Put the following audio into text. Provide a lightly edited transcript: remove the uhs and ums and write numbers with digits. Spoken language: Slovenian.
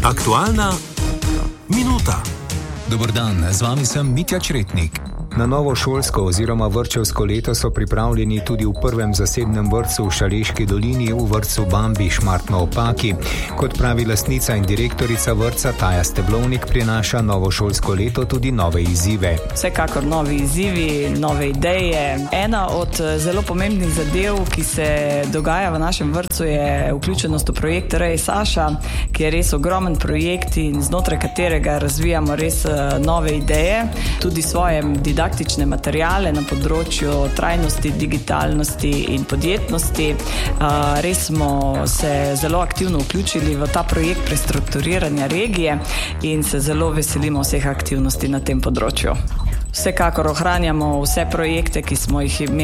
Aktualna minuta. Dober dan, z vami sem Mitja Čretnik. Na novo šolsko oziroma vrtčevsko leto so pripravljeni tudi v prvem zasebnem vrtcu v Šaleški dolini, v vrtcu Bambi Šmartno ob Paki. Kot pravi lastnica in direktorica vrtca Taja Steblovnik, prinaša novo šolsko leto tudi nove izzive. Vsekakor novi izzivi, nove ideje. Ena od zelo pomembnih zadev, ki se dogaja v našem vrtcu, je vključenost v projekt Rej Saša, ki je res ogromen projekt in znotraj katerega razvijamo res nove ideje, tudi svoje didaktične materijale na področju trajnosti, digitalnosti in podjetnosti. Res smo se zelo aktivno vključili v ta projekt prestrukturiranja regije in se zelo veselimo vseh aktivnosti na tem področju. Vsekakor ohranjamo vse projekte, ki smo jih imeli